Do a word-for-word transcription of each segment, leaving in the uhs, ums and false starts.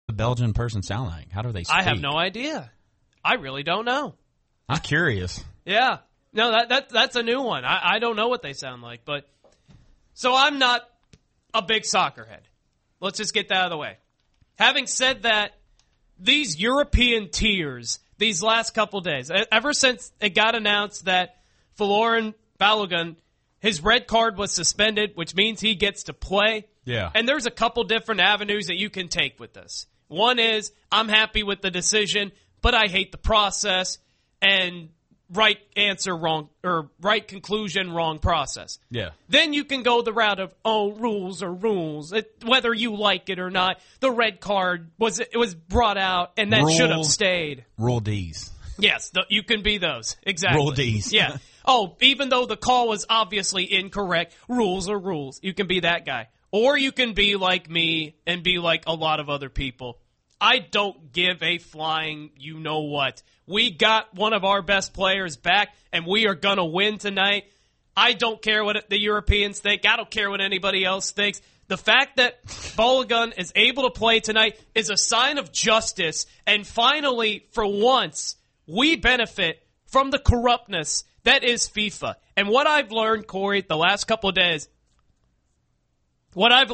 the Belgian person sound like? How do they speak? I have no idea. I really don't know. I'm curious. Yeah. No, that, that that's a new one. I, I don't know what they sound like. But so I'm not a big soccer head. Let's just get that out of the way. Having said that, these European tiers, these last couple days, ever since it got announced that Folarin Balogun, his red card was suspended, which means he gets to play. Yeah. And there's a couple different avenues that you can take with this. One is, I'm happy with the decision, but I hate the process, and right answer, wrong, or right conclusion, wrong process. Yeah. Then you can go the route of, oh, rules are rules. It, whether you like it or not, the red card was it was brought out, and that Rule, should have stayed. Rule D's. Yes, the, you can be those. Exactly. Rule D's. Yeah. Oh, even though the call was obviously incorrect, rules are rules. You can be that guy. Or you can be like me and be like a lot of other people. I don't give a flying you-know-what. We got one of our best players back, and we are going to win tonight. I don't care what the Europeans think. I don't care what anybody else thinks. The fact that Balogun is able to play tonight is a sign of justice. And finally, for once, we benefit from the corruptness that is FIFA. And what I've learned, Corey, the last couple of days, what I've...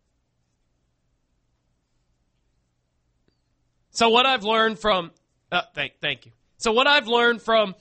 So what I've learned from, uh, thank, thank you. So what I've learned from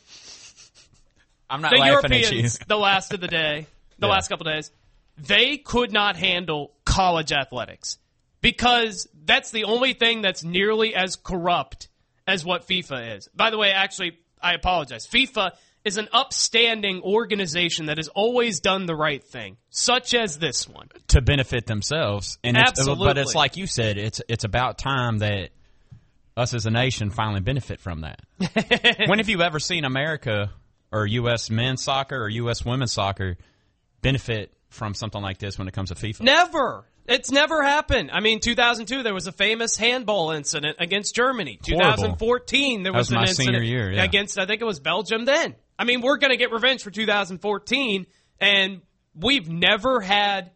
I'm not the laughing Europeans at you. the last of the day, the Yeah. last couple of days, they could not handle college athletics because that's the only thing that's nearly as corrupt as what FIFA is. By the way, actually, I apologize. FIFA is an upstanding organization that has always done the right thing, such as this one. To benefit themselves. And it's, Absolutely. But it's like you said, it's it's about time that us as a nation finally benefit from that. When have you ever seen America or U S men's soccer or U S women's soccer benefit from something like this when it comes to FIFA? Never. It's never happened. I mean, two thousand two, there was a famous handball incident against Germany. Horrible. twenty fourteen, there That was, was an my incident senior year, yeah. against, I think it was Belgium then. I mean, we're going to get revenge for two thousand fourteen, and we've never had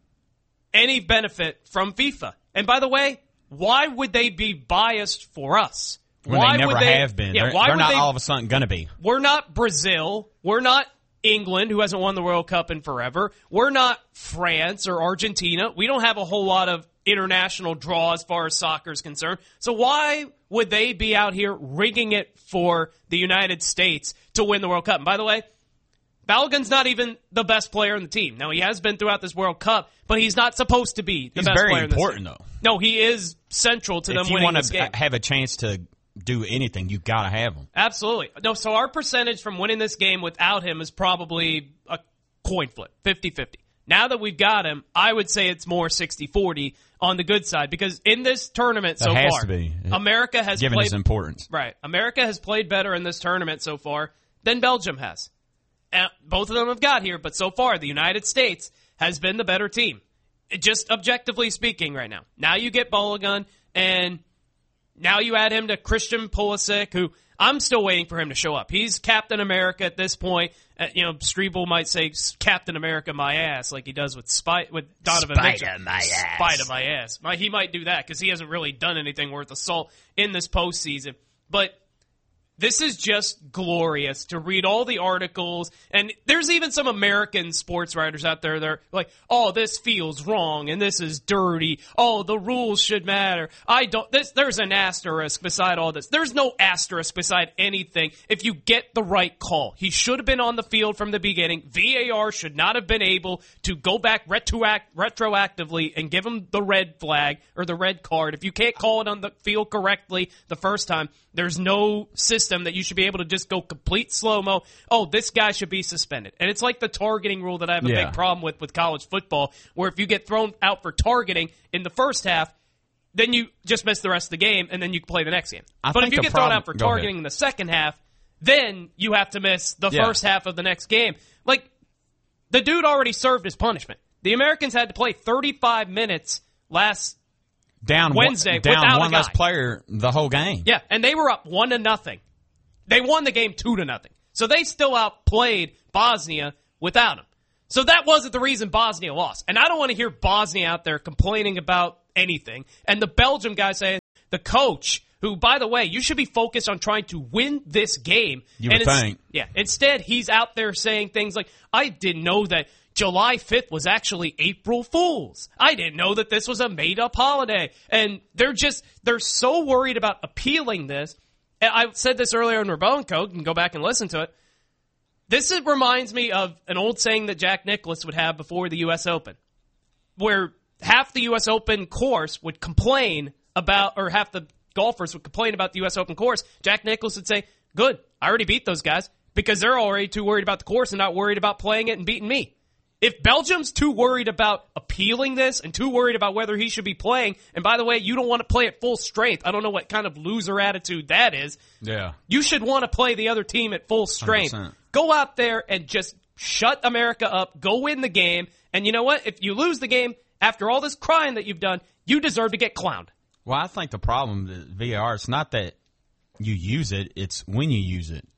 any benefit from FIFA. And by the way, why would they be biased for us? When why they never would they, have been. Yeah, they're why they're would not they, all of a sudden going to be. We're not Brazil. We're not England, who hasn't won the World Cup in forever. We're not France or Argentina. We don't have a whole lot of international draw as far as soccer is concerned. So why would they be out here rigging it for the United States to win the World Cup? And by the way, Balogun's not even the best player in the team. Now, he has been throughout this World Cup, but he's not supposed to be the He's best very player in this important, team. though. No, he is central to them If you winning want this to game. have a chance to do anything, you got to have him. Absolutely. No, so our percentage from winning this game without him is probably a coin flip, fifty-fifty. Now that we've got him, I would say it's more sixty forty on the good side, because in this tournament That so has far, to be. America has Given played its importance. Right. America has played better in this tournament so far than Belgium has. And both of them have got here, but so far the United States has been the better team. It, just objectively speaking right now. Now you get Balogun, and now you add him to Christian Pulisic, who I'm still waiting for him to show up. He's Captain America at this point. Uh, you know, Strebel might say Captain America my ass, like he does with Spy- with Donovan Spider Mitchell. my ass. Spider my ass. He might do that because he hasn't really done anything worth of salt in this postseason. But this is just glorious to read all the articles. And there's even some American sports writers out there that are like, oh, this feels wrong and this is dirty. Oh, the rules should matter. I don't, this, there's an asterisk beside all this. There's no asterisk beside anything if you get the right call. He should have been on the field from the beginning. V A R should not have been able to go back retroact, retroactively and give him the red flag or the red card. If you can't call it on the field correctly the first time, there's no system that you should be able to just go complete slow-mo. Oh, this guy should be suspended. And it's like the targeting rule that I have a Yeah. big problem with with college football, where if you get thrown out for targeting in the first half, then you just miss the rest of the game, and then you can play the next game. I but if think you the get thrown problem- out for go targeting ahead. in the second half, then you have to miss the Yeah. first half of the next game. Like, the dude already served his punishment. The Americans had to play thirty-five minutes last Down Wednesday one, down without one a guy. less player the whole game. Yeah, and they were up one to nothing. They won the game two to nothing. So they still outplayed Bosnia without him. So that wasn't the reason Bosnia lost. And I don't want to hear Bosnia out there complaining about anything. And the Belgium guy saying, the coach, who, by the way, you should be focused on trying to win this game. You and would think. Yeah. Instead, he's out there saying things like, I didn't know that July fifth was actually April Fool's. I didn't know that this was a made-up holiday. And they're just, they're so worried about appealing this. And I said this earlier in Rebellion Code, and go back and listen to it. This is, reminds me of an old saying that Jack Nicklaus would have before the U S Open, where half the U S Open course would complain about, or half the golfers would complain about the U S Open course. Jack Nicklaus would say, good, I already beat those guys, because they're already too worried about the course and not worried about playing it and beating me. If Belgium's too worried about appealing this and too worried about whether he should be playing, and by the way, you don't want to play at full strength. I don't know what kind of loser attitude that is. Yeah. You should want to play the other team at full strength. one hundred percent. Go out there and just shut America up. Go win the game. And you know what? If you lose the game, after all this crying that you've done, you deserve to get clowned. Well, I think the problem with V A R, it's not that you use it, it's when you use it.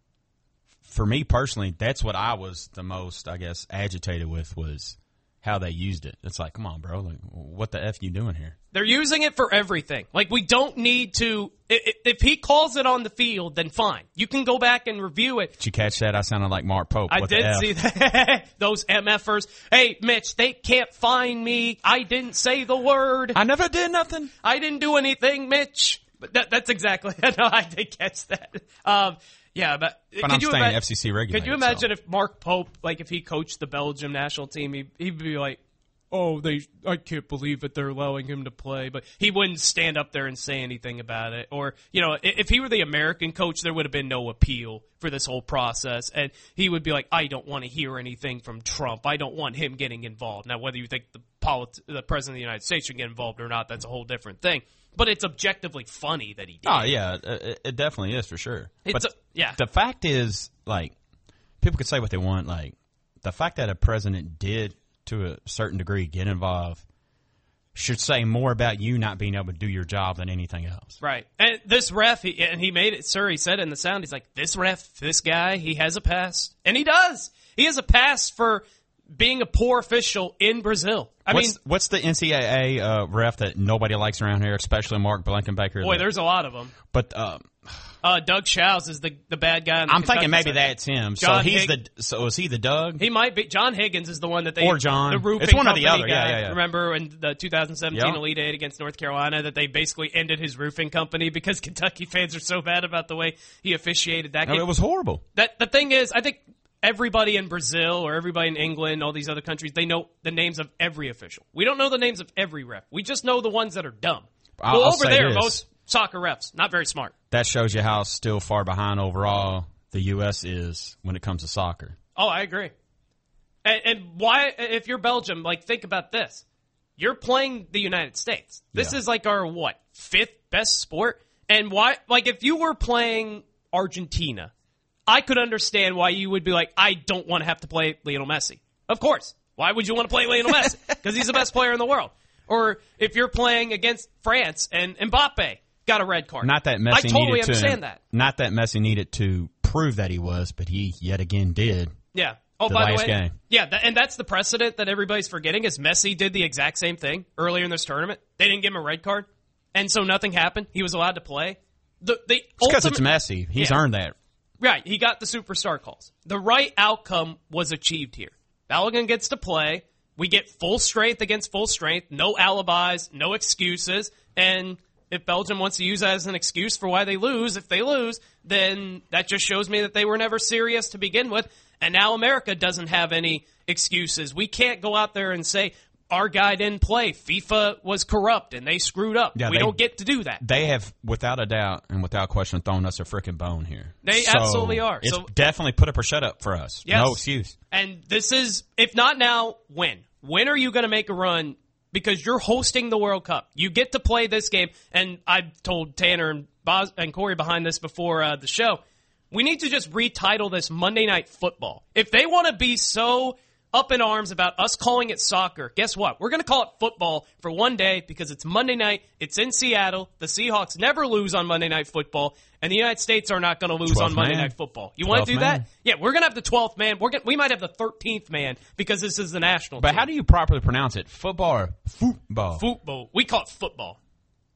For me personally, that's what I was the most, I guess, agitated with, was how they used it. It's like, come on, bro, like, what the F you doing here? They're using it for everything. Like, we don't need to, if, if he calls it on the field, then fine. You can go back and review it. Did you catch that? I sounded like Mark Pope. I what did the F? see that. Those MFers. Hey, Mitch, they can't find me. I didn't say the word. I never did nothing. I didn't do anything, Mitch. But that, that's exactly, no, I did catch that. Um, Yeah, but, but could I'm you staying imagine, F C C regulated. Could you imagine so. if Mark Pope, like if he coached the Belgium national team, he, he'd be like, "Oh, they, I can't believe that they're allowing him to play," but he wouldn't stand up there and say anything about it. Or, you know, if he were the American coach, there would have been no appeal for this whole process, and he would be like, "I don't want to hear anything from Trump. I don't want him getting involved." Now, whether you think the polit- the president of the United States should get involved or not, that's a whole different thing. But it's objectively funny that he did. Oh, yeah, it, it definitely is for sure. It's but a, yeah. The fact is, like, people could say what they want. Like, the fact that a president did, to a certain degree, get involved should say more about you not being able to do your job than anything else. Right. And this ref, he, and he made it, sir, he said it in the sound, he's like, this ref, this guy, he has a past. And he does. He has a past for being a poor official in Brazil. I what's, mean, what's the N C double A uh, ref that nobody likes around here, especially Mark Blankenbaker? Boy, the, there's a lot of them. But um, uh, Doug Shouse is the the bad guy. In the I'm Kentucky thinking maybe side. that's him. John so he's Hig- the. So is he the Doug? He might be. John Higgins is the one that they or John. The roofing it's one or the company other. Guy. Yeah, yeah, yeah. Remember in the two thousand seventeen Yep. Elite Eight against North Carolina that they basically ended his roofing company because Kentucky fans are so bad about the way he officiated that No, game. it was horrible. That the thing is, I think everybody in Brazil or everybody in England, all these other countries, they know the names of every official. We don't know the names of every ref. We just know the ones that are dumb. I'll, well, I'll over say there, this. most soccer refs, not very smart. That shows you how still far behind overall the U S is when it comes to soccer. Oh, I agree. And, and why, if you're Belgium, like, think about this. You're playing the United States. This Yeah. is like our, what, fifth best sport? And why, like, if you were playing Argentina, I could understand why you would be like, I don't want to have to play Lionel Messi. Of course. Why would you want to play Lionel Messi? Because he's the best player in the world. Or if you're playing against France and Mbappe got a red card. Not that Messi I totally needed understand to, that. Not that Messi needed to prove that he was, but he yet again did. Yeah. Oh, the by last the way, game. yeah, that, and that's the precedent that everybody's forgetting is Messi did the exact same thing earlier in this tournament. They didn't give him a red card, and so nothing happened. He was allowed to play. The the Because ultimate, it's Messi. He's Yeah. earned that. Right, he got the superstar calls. The right outcome was achieved here. Balogun gets to play. We get full strength against full strength. No alibis, no excuses. And if Belgium wants to use that as an excuse for why they lose, if they lose, then that just shows me that they were never serious to begin with. And now America doesn't have any excuses. We can't go out there and say, our guy didn't play. FIFA was corrupt and they screwed up. Yeah, we they- don't get to do that. They have, without a doubt and without question, thrown us a freaking bone here. They So absolutely are. It's So- definitely put up or shut up for us. Yes. No excuse. And this is, if not now, when? When are you going to make a run? Because you're hosting the World Cup. You get to play this game. And I've told Tanner and, Boz, and Corey behind this before uh, the show. We need to just retitle this Monday Night Football. If they want to be so up in arms about us calling it soccer, guess what? We're going to call it football for one day because it's Monday night. It's in Seattle. The Seahawks never lose on Monday Night Football, and the United States are not going to lose on Monday man. Night Football. You want to do twelfth man. that? Yeah, we're going to have the twelfth man. We're gonna, we might have the thirteenth man because this is the national But team. how do you properly pronounce it? Football or football? Football. We call it football.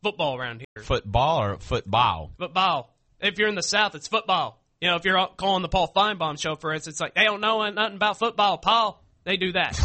football around here. Football or football? Football. If you're in the South, it's football. You know, if you're calling the Paul Feinbaum show, for instance, it's like, they don't know nothing about football, Paul. They do that.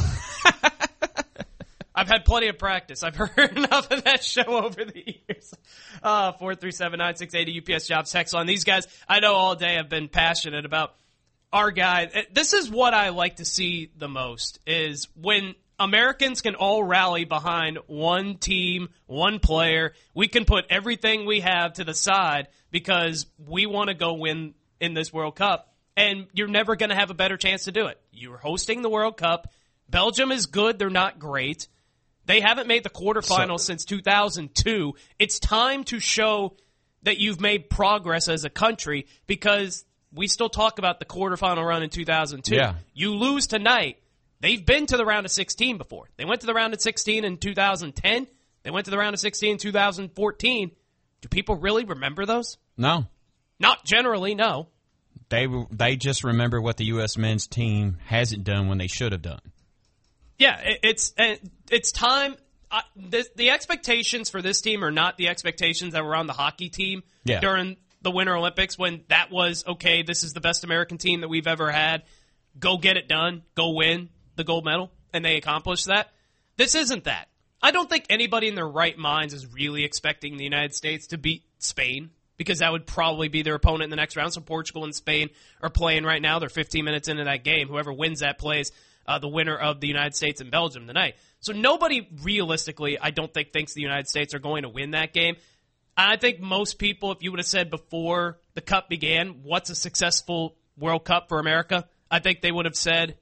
I've had plenty of practice. I've heard enough of that show over the years. Uh, four three seven, nine six eight zero U P S Jobs text line. These guys, I know all day have been passionate about our guy. This is what I like to see the most, is when Americans can all rally behind one team, one player. We can put everything we have to the side because we want to go win in this World Cup, and you're never going to have a better chance to do it. You're hosting the World Cup. Belgium is good. They're not great. They haven't made the quarterfinals so, since two thousand two. It's time to show that you've made progress as a country, because we still talk about the quarterfinal run in two thousand two. Yeah. You lose tonight. They've been to the round of sixteen before. They went to the round of sixteen in two thousand ten. They went to the round of sixteen in two thousand fourteen. Do people really remember those? No. Not generally, no. They they just remember what the U S men's team hasn't done when they should have done. Yeah, it, it's it's time. Uh, the, the expectations for this team are not the expectations that were on the hockey team yeah. during the Winter Olympics, when that was, okay, this is the best American team that we've ever had. Go get it done. Go win the gold medal. And they accomplished that. This isn't that. I don't think anybody in their right minds is really expecting the United States to beat Spain, because that would probably be their opponent in the next round. So Portugal and Spain are playing right now. They're fifteen minutes into that game. Whoever wins that plays uh, the winner of the United States and Belgium tonight. So nobody realistically, I don't think, thinks the United States are going to win that game. I think most people, if you would have said before the Cup began, what's a successful World Cup for America, I think they would have said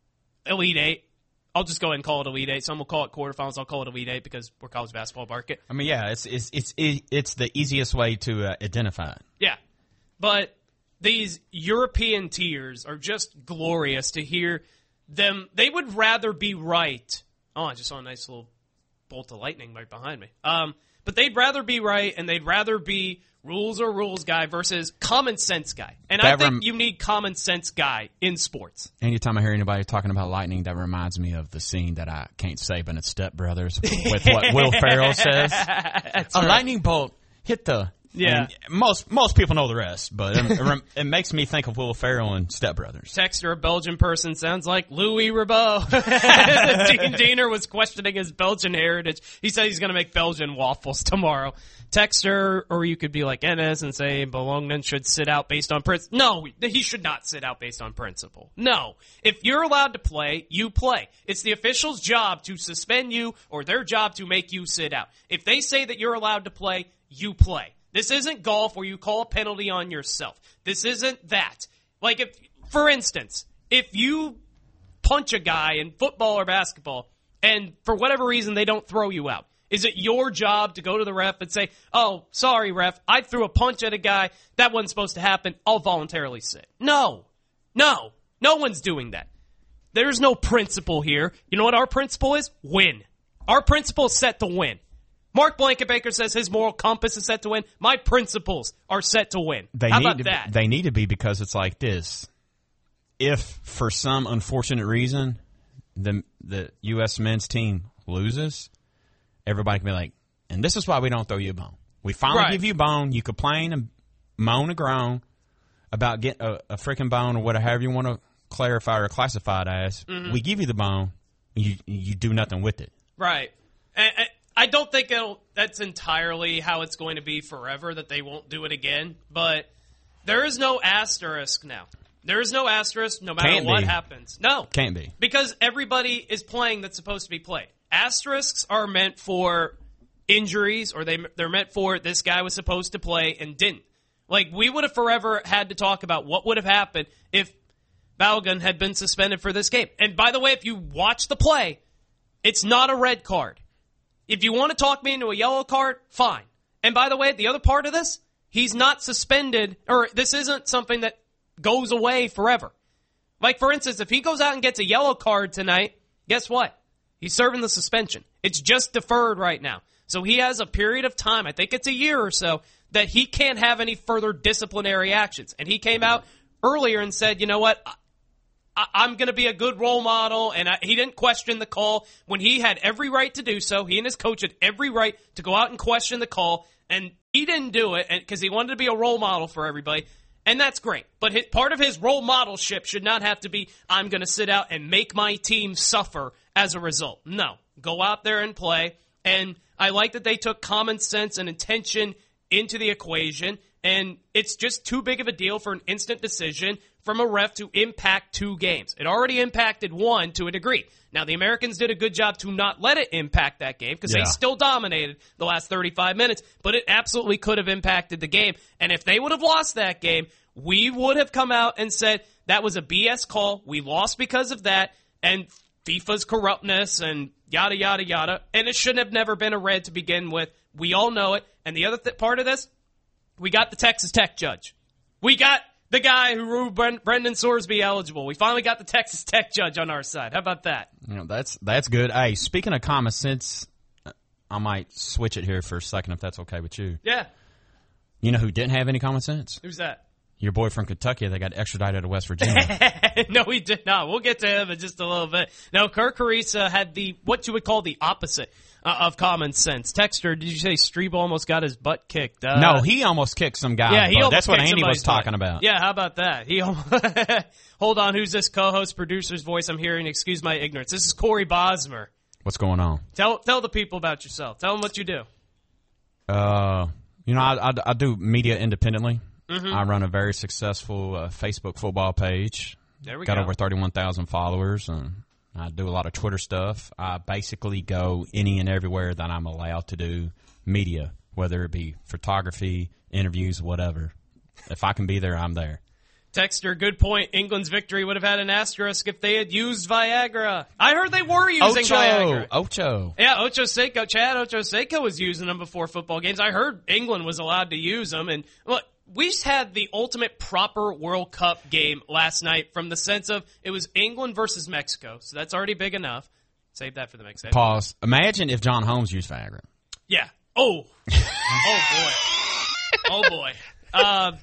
Elite Eight. I'll just go ahead and call it Elite Eight. Some will call it quarterfinals. I'll call it Elite Eight because we're college basketball market. I mean, yeah, it's it's it's it's the easiest way to uh, identify it. Yeah, but these European tiers are just glorious to hear them. They would rather be right. Oh, I just saw a nice little bolt of lightning right behind me. Um, but they'd rather be right, and they'd rather be rules or rules guy versus common sense guy. And that I think rem- you need common sense guy in sports. Anytime I hear anybody talking about lightning, that reminds me of the scene that I can't say, but it's Step Brothers with what Will Ferrell says. That's a right. lightning bolt hit the... Yeah. Most most people know the rest, but it, it, it makes me think of Will Ferrell and Step Brothers. Texter, a Belgian person, sounds like Louis Ribot. Dean Diener was questioning his Belgian heritage. He said he's going to make Belgian waffles tomorrow. Texter, or you could be like Ennis and say Bologna should sit out based on principle. No, he should not sit out based on principle. No. If you're allowed to play, you play. It's the official's job to suspend you, or their job to make you sit out. If they say that you're allowed to play, you play. This isn't golf where you call a penalty on yourself. This isn't that. Like, if, for instance, if you punch a guy in football or basketball and for whatever reason they don't throw you out, is it your job to go to the ref and say, oh, sorry, ref, I threw a punch at a guy. That wasn't supposed to happen. I'll voluntarily sit. No. No. No one's doing that. There's no principle here. You know what our principle is? Win. Our principle is set to win. Mark Blankenbaker says his moral compass is set to win. My principles are set to win. They How need about to, that? They need to be, because it's like this. If, for some unfortunate reason, the the U S men's team loses, everybody can be like, and this is why we don't throw you a bone. We finally Right. give you a bone. You complain and moan and groan about getting a, a freaking bone or whatever, however you want to clarify or classify it as. Mm-hmm. We give you the bone. You, you do nothing with it. Right. And, and I don't think it'll, that's entirely how it's going to be forever, that they won't do it again. But there is no asterisk now. There is no asterisk no matter Can't what be. happens. No. Can't be. Because everybody is playing that's supposed to be played. Asterisks are meant for injuries, or they, they're meant for this guy was supposed to play and didn't. Like, we would have forever had to talk about what would have happened if Balogun had been suspended for this game. And by the way, if you watch the play, it's not a red card. If you want to talk me into a yellow card, fine. And by the way, the other part of this, he's not suspended, or this isn't something that goes away forever. Like, for instance, if he goes out and gets a yellow card tonight, guess what? He's serving the suspension. It's just deferred right now. So he has a period of time, I think it's a year or so, that he can't have any further disciplinary actions. And he came out earlier and said, you know what? I- I'm going to be a good role model, and I- he didn't question the call when he had every right to do so. He and his coach had every right to go out and question the call, and he didn't do it because he wanted to be a role model for everybody, and that's great. But his, part of his role modelship should not have to be, I'm going to sit out and make my team suffer as a result. No. Go out there and play, and I like that they took common sense and intention into the equation, and it's just too big of a deal for an instant decision from a ref to impact two games. It already impacted one to a degree. Now, the Americans did a good job to not let it impact that game because yeah. they still dominated the last thirty-five minutes, but it absolutely could have impacted the game. And if they would have lost that game, we would have come out and said that was a B S call. We lost because of that, and FIFA's corruptness and yada, yada, yada. And it shouldn't have never been a red to begin with. We all know it. And the other th- part of this, we got the Texas Tech judge. We got the guy who ruled Brent- Brendan Sorsby eligible. We finally got the Texas Tech judge on our side. How about that? You know, that's that's good. Hey, speaking of common sense, I might switch it here for a second if that's okay with you. Yeah. You know who didn't have any common sense? Who's that? Your boy from Kentucky that got extradited to West Virginia. No, he did not. We'll get to him in just a little bit. No, Kirk Carissa had the, what you would call the opposite uh, of common sense. Texter, did you say Strebe almost got his butt kicked? Uh, no, he almost kicked some guy. Yeah, he almost That's what kicked Andy was somebody's talking butt. about. Yeah, how about that? He almost Hold on, who's this co-host, producer's voice I'm hearing? Excuse my ignorance. This is Corey Bosmer. What's going on? Tell tell the people about yourself. Tell them what you do. Uh, you know, I, I, I do media independently. Mm-hmm. I run a very successful uh, Facebook football page. There we Got go. over thirty-one thousand followers, and I do a lot of Twitter stuff. I basically go any and everywhere that I'm allowed to do media, whether it be photography, interviews, whatever. If I can be there, I'm there. Texter, good point. England's victory would have had an asterisk if they had used Viagra. I heard they were using Ocho, Viagra. Ocho. Yeah, Ocho Seco, Chad Ocho Seco was using them before football games. I heard England was allowed to use them. And look, we had the ultimate proper World Cup game last night from the sense of it was England versus Mexico. So that's already big enough. Save that for the next episode. Pause. Imagine if John Holmes used Viagra. Yeah. Oh. Oh, boy. Oh, boy. Um,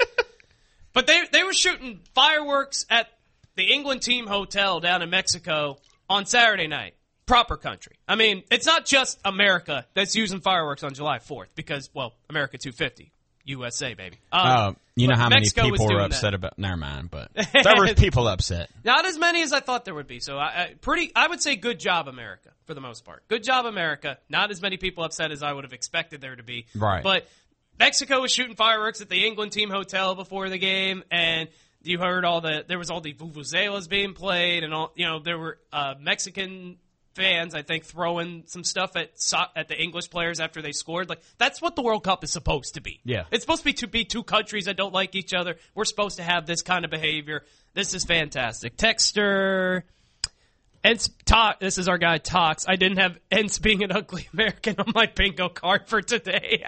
but they they were shooting fireworks at the England team hotel down in Mexico on Saturday night. Proper country. I mean, it's not just America that's using fireworks on July fourth because, well, America two fifty. U S A, baby. Um, Uh, you know how Mexico many was people were doing upset that. about? Never mind, but there were people upset. Not as many as I thought there would be. So, I, I pretty, I would say, good job, America, for the most part. Good job, America. Not as many people upset as I would have expected there to be. Right. But Mexico was shooting fireworks at the England team hotel before the game, and you heard all the there was all the vuvuzelas being played, and all you know there were uh, Mexican fans, I think, throwing some stuff at so- at the English players after they scored. Like, that's what the World Cup is supposed to be. Yeah. It's supposed to be to be two countries that don't like each other. We're supposed to have this kind of behavior. This is fantastic. Texter, Ents, talk, this is our guy, Tox. I didn't have Ents being an ugly American on my bingo card for today.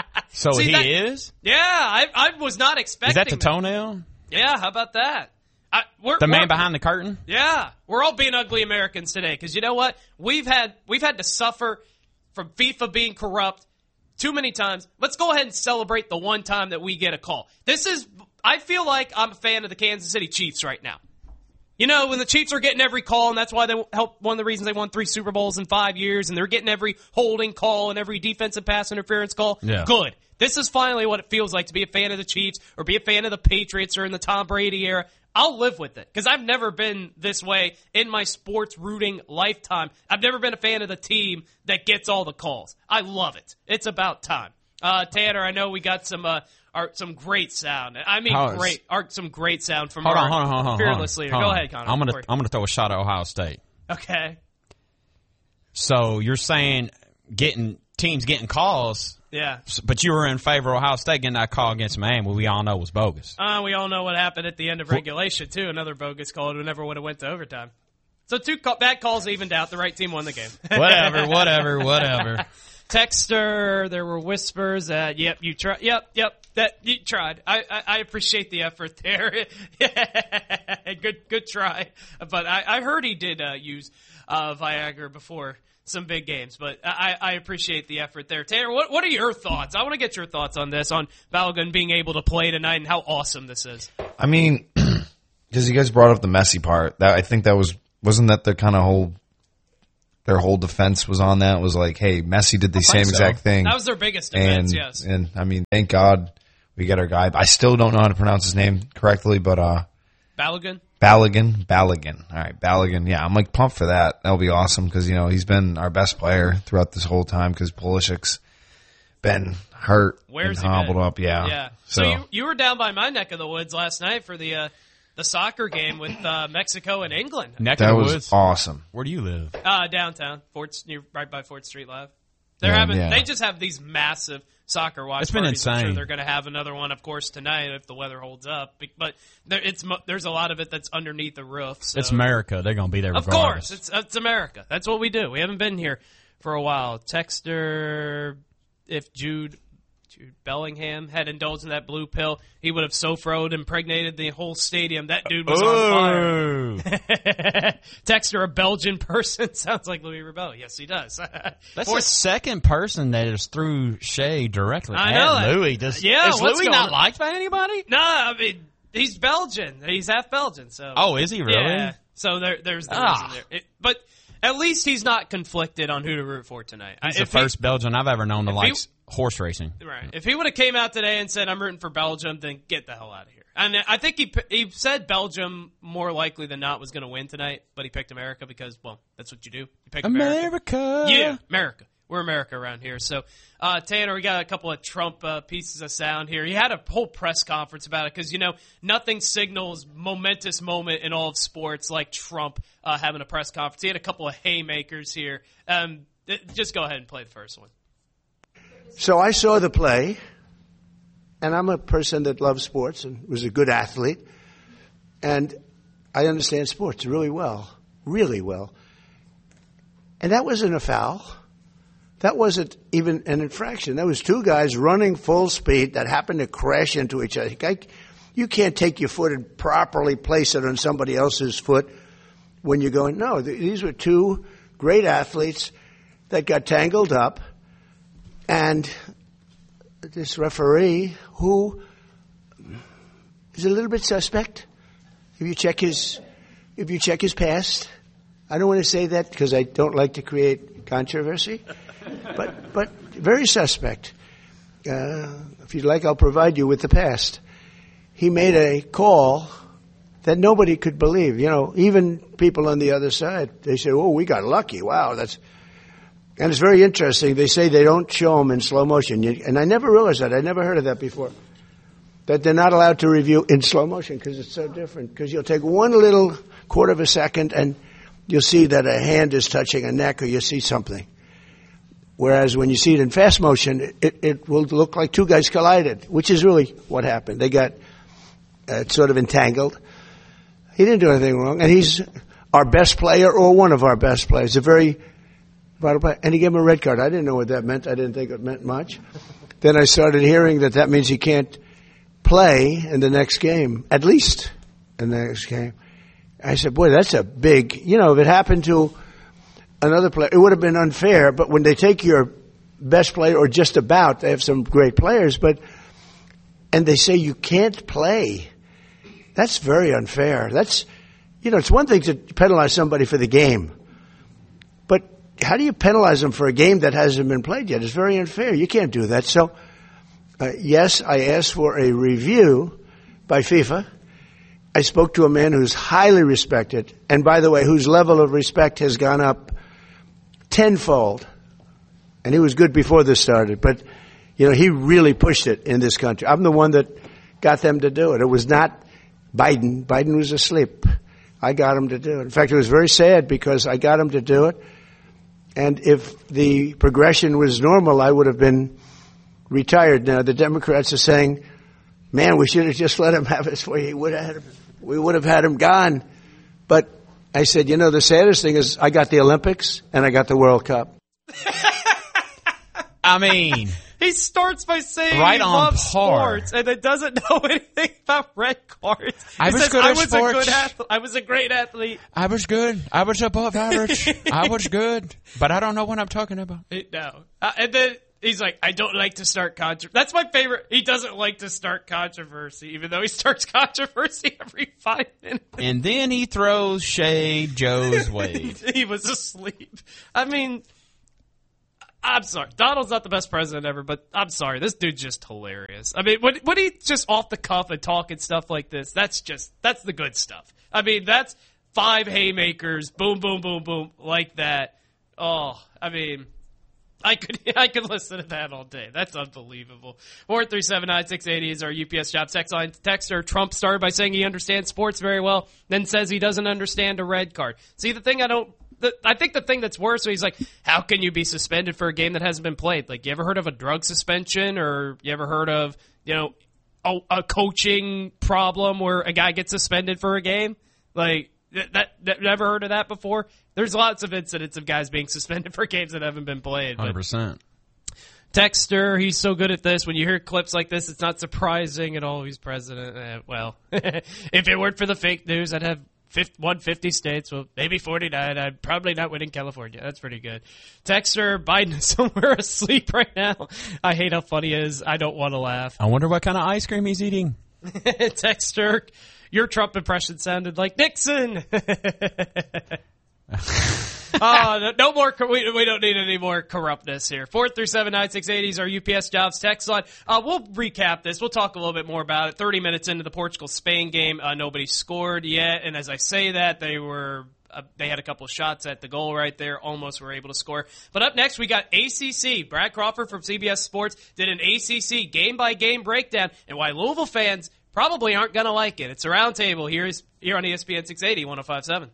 So See, he that- is? Yeah, I, I was not Is expecting that the toenail? Yeah, how about that? I, we're, The man we're- behind the curtain? Yeah, we're all being ugly Americans today because you know what? We've had we've had to suffer from FIFA being corrupt too many times. Let's go ahead and celebrate the one time that we get a call. This is I feel like I'm a fan of the Kansas City Chiefs right now. You know, when the Chiefs are getting every call, and that's why they helped one of the reasons they won three Super Bowls in five years, and they're getting every holding call and every defensive pass interference call. Yeah. Good. This is finally what it feels like to be a fan of the Chiefs or be a fan of the Patriots or in the Tom Brady era. I'll live with it because I've never been this way in my sports rooting lifetime. I've never been a fan of the team that gets all the calls. I love it. It's about time. Uh, Tanner, I know we got some uh, our, some great sound. I mean, How is- great, our, some great sound from Hold our on, hold on, hold on. hold fearless on. leader. Hold Go on. ahead, Connor. I'm gonna Before- I'm gonna throw a shot at Ohio State. Okay. So you're saying getting teams getting calls, Yeah. but you were in favor of Ohio State getting that call against Miami, we all know was bogus. Uh, we all know what happened at the end of regulation, too. Another bogus call who never would have went to overtime. So two call- bad calls evened out. The right team won the game. Whatever, whatever, whatever. Texter, there were whispers that, yep, you tried. Yep, yep, that you tried. I, I, I appreciate the effort there. good good try. But I, I heard he did uh, use uh, Viagra before some big games. But I, I appreciate the effort there. Tanner, what, what are your thoughts? I want to get your thoughts on this, on Balogun being able to play tonight and how awesome this is. I mean, because you guys brought up the Messi part. That I think that was wasn't that the kind of whole their whole defense was on that. It was like, hey, Messi did the same so. exact thing. That was their biggest defense. And, yes, and I mean, thank God we got our guy. I still don't know how to pronounce his name correctly, but uh, Balogun. Balogun, Balogun. All right, Balogun. Yeah, I'm like pumped for that. That'll be awesome because you know he's been our best player throughout this whole time because Pulisic's been hurt Where's and he hobbled been? up. Yeah, Yeah. So, So, you you were down by my neck of the woods last night for the uh, the soccer game with uh, Mexico and England. Neck that of the was woods. awesome. Where do you live? Uh, downtown, Fort, near, right by Fourth Street Live. They're Yeah, having yeah. they just have these massive soccer watch It's been parties. I'm sure insane. they're going to have another one, of course, tonight if the weather holds up. But there, it's mo- there's a lot of it that's underneath the roof. So. It's America. They're going to be there Of regardless. course, it's it's America. That's what we do. We haven't been here for a while. Texter, if Jude Jude Bellingham had indulged in that blue pill, he would have Sofroed impregnated the whole stadium. That dude was on fire. Texter, a Belgian person, sounds like Louis Rebello. Yes, he does. That's Fourth- the second person that has threw shade directly I at know it. Louis. Does, Yeah, is what's Louis going not on? liked by anybody? No, I mean he's Belgian. He's half Belgian. So Oh, is he really? Yeah. So there, there's the Ah. reason there. It, but at least he's not conflicted on who to root for tonight. He's If the he- first Belgian I've ever known to if like he- s- horse racing. Right. If he would have came out today and said, I'm rooting for Belgium, then get the hell out of here. And I think he he said Belgium more likely than not was going to win tonight, but he picked America because, well, that's what you do. You pick America. America. Yeah, America. We're America around here. So, uh, Tanner, we got a couple of Trump uh, pieces of sound here. He had a whole press conference about it because, you know, nothing signals momentous moment in all of sports like Trump uh, having a press conference. He had a couple of haymakers here. Um, th- just go ahead and play the first one. So I saw the play, and I'm a person that loves sports and was a good athlete, and I understand sports really well, really well. And that wasn't a foul. That wasn't even an infraction. That was two guys running full speed that happened to crash into each other. I, you can't take your foot and properly place it on somebody else's foot when you're going, no, th- these were two great athletes that got tangled up. And this referee, who is a little bit suspect, if you check his, if you check his past, I don't want to say that because I don't like to create controversy, but but very suspect. Uh, if you'd like, I'll provide you with the past. He made a call that nobody could believe. You know, even people on the other side, they say, "Oh, we got lucky. Wow, that's." And it's very interesting. They say they don't show them in slow motion. You, and I never realized that. I never heard of that before. That they're not allowed to review in slow motion because it's so different. Because you'll take one little quarter of a second and you'll see that a hand is touching a neck or you see something. Whereas when you see it in fast motion, it, it will look like two guys collided, which is really what happened. They got uh, sort of entangled. He didn't do anything wrong. And he's our best player or one of our best players. A very vital player. And he gave him a red card. I didn't know what that meant. I didn't think it meant much. Then I started hearing that that means he can't play in the next game, at least in the next game. I said, boy, that's a big, you know, if it happened to another player, it would have been unfair. But when they take your best player or just about, they have some great players, but, and they say you can't play, that's very unfair. That's, you know, it's one thing to penalize somebody for the game, but how do you penalize them for a game that hasn't been played yet? It's very unfair. You can't do that. So, uh, yes, I asked for a review by FIFA. I spoke to a man who's highly respected, and by the way, whose level of respect has gone up tenfold. And he was good before this started, but, you know, he really pushed it in this country. I'm the one that got them to do it. It was not Biden. Biden was asleep. I got him to do it. In fact, it was very sad because I got him to do it. And if the progression was normal, I would have been retired now. The Democrats are saying, man, we should have just let him have his way. He would have had him, we would have had him gone. But I said, you know, the saddest thing is I got the Olympics and I got the World Cup. I mean, He starts by saying Right he on loves par. sports and then doesn't know anything about red cards. I He was says, good I at was sports. a good athlete. I was a great athlete. I was good. I was above average. I was good, but I don't know what I'm talking about. It- No. Uh, and then he's like, I don't like to start controversy. That's my favorite. He doesn't like to start controversy, even though he starts controversy every five minutes. And then he throws shade Joe's way. He was asleep. I mean, I'm sorry. Donald's not the best president ever, but I'm sorry. This dude's just hilarious. I mean, when, when he's just off the cuff and talking stuff like this, that's just, that's the good stuff. I mean, that's five haymakers, boom, boom, boom, boom, like that. Oh, I mean, I could I could listen to that all day. That's unbelievable. four three seven nine six eight zero is our U P S Jobs text line. Texter, Trump started by saying he understands sports very well, then says he doesn't understand a red card. See, the thing I don't the, I think the thing that's worse, he's like, how can you be suspended for a game that hasn't been played? Like, you ever heard of a drug suspension, or you ever heard of, you know, a, a coaching problem where a guy gets suspended for a game? Like, that, that never heard of that before? There's lots of incidents of guys being suspended for games that haven't been played. one hundred percent. Texter, he's so good at this. When you hear clips like this, it's not surprising at all he's president. Eh, well, if it weren't for the fake news, I'd have one hundred fifty states, well, maybe forty-nine. I'd probably not win in California. That's pretty good. Texter, Biden is somewhere asleep right now. I hate how funny he is. I don't want to laugh. I wonder what kind of ice cream he's eating. Texter, your Trump impression sounded like Nixon. Oh, no, no more. We, we don't need any more corruptness here. four three seven nine six eight zero is our U P S Jobs text line. Uh, we'll recap this. We'll talk a little bit more about it. thirty minutes into the Portugal-Spain game, uh, nobody scored yet. And as I say that, they were uh, they had a couple of shots at the goal right there. Almost were able to score. But up next, we got A C C. Brad Crawford from C B S Sports did an A C C game-by-game breakdown and why Louisville fans probably aren't going to like it. It's a roundtable here, is, here on E S P N six eighty, one oh five point seven.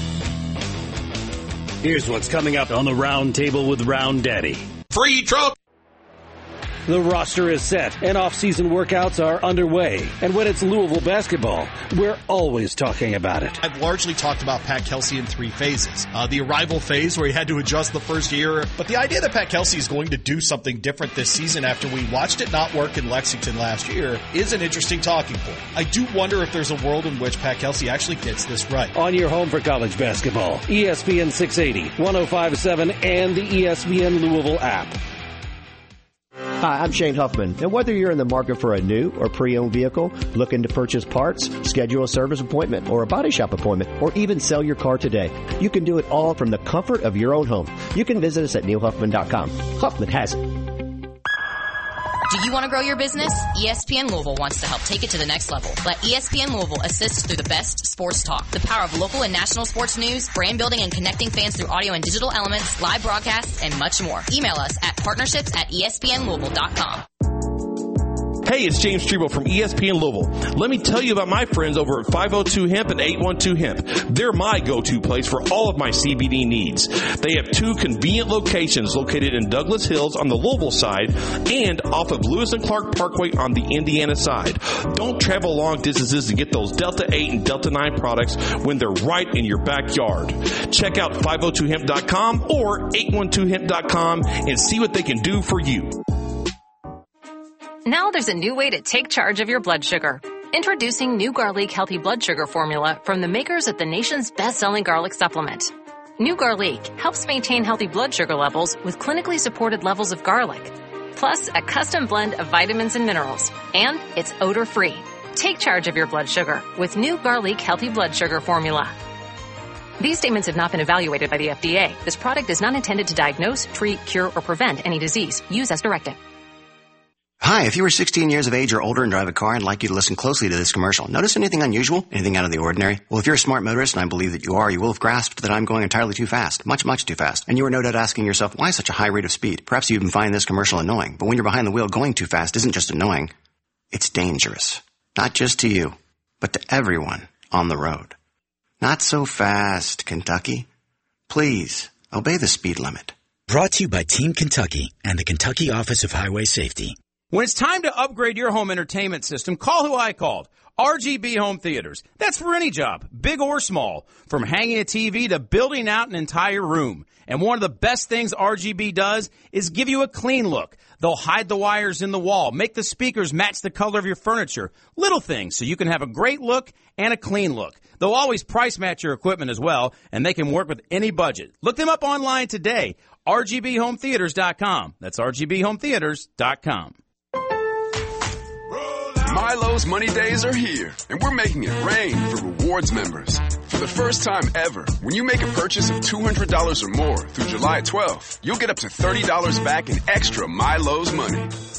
Here's what's coming up on the Round Table with Round Daddy. Free truck. The roster is set and off-season workouts are underway. And when it's Louisville basketball, we're always talking about it. I've largely talked about Pat Kelsey in three phases. Uh, the arrival phase where he had to adjust the first year. But the idea that Pat Kelsey is going to do something different this season after we watched it not work in Lexington last year is an interesting talking point. I do wonder if there's a world in which Pat Kelsey actually gets this right. On your home for college basketball, E S P N six eighty, one oh five point seven, and the E S P N Louisville app. Hi, I'm Shane Huffman, and whether you're in the market for a new or pre-owned vehicle, looking to purchase parts, schedule a service appointment or a body shop appointment, or even sell your car today, you can do it all from the comfort of your own home. You can visit us at neil huffman dot com. Huffman has it. Do you want to grow your business? E S P N Louisville wants to help take it to the next level. Let E S P N Louisville assist through the best sports talk. The power of local and national sports news, brand building and connecting fans through audio and digital elements, live broadcasts, and much more. Email us at partnerships at E S P N Louisville dot com. Hey, it's James Treble from E S P N Louisville. Let me tell you about my friends over at five oh two hemp and eight one two hemp. They're my go-to place for all of my C B D needs. They have two convenient locations located in Douglas Hills on the Louisville side and off of Lewis and Clark Parkway on the Indiana side. Don't travel long distances to get those Delta eight and Delta nine products when they're right in your backyard. Check out five oh two hemp dot com or eight one two hemp dot com and see what they can do for you. Now there's a new way to take charge of your blood sugar. Introducing New Garlic Healthy Blood Sugar Formula from the makers of the nation's best-selling garlic supplement. New Garlic helps maintain healthy blood sugar levels with clinically supported levels of garlic, plus a custom blend of vitamins and minerals, and it's odor-free. Take charge of your blood sugar with New Garlic Healthy Blood Sugar Formula. These statements have not been evaluated by the F D A. This product is not intended to diagnose, treat, cure, or prevent any disease. Use as directed. Hi, if you were sixteen years of age or older and drive a car, I'd like you to listen closely to this commercial. Notice anything unusual? Anything out of the ordinary? Well, if you're a smart motorist, and I believe that you are, you will have grasped that I'm going entirely too fast. Much, much too fast. And you are no doubt asking yourself, why such a high rate of speed? Perhaps you even find this commercial annoying. But when you're behind the wheel, going too fast isn't just annoying. It's dangerous. Not just to you, but to everyone on the road. Not so fast, Kentucky. Please, obey the speed limit. Brought to you by Team Kentucky and the Kentucky Office of Highway Safety. When it's time to upgrade your home entertainment system, call who I called. R G B Home Theaters. That's for any job, big or small. From hanging a T V to building out an entire room. And one of the best things R G B does is give you a clean look. They'll hide the wires in the wall, make the speakers match the color of your furniture. Little things so you can have a great look and a clean look. They'll always price match your equipment as well, and they can work with any budget. Look them up online today. R G B home theaters dot com. That's R G B home theaters dot com. Milo's Money Days are here, and we're making it rain for rewards members. For the first time ever, when you make a purchase of two hundred dollars or more through July twelfth, you'll get up to thirty dollars back in extra Milo's money.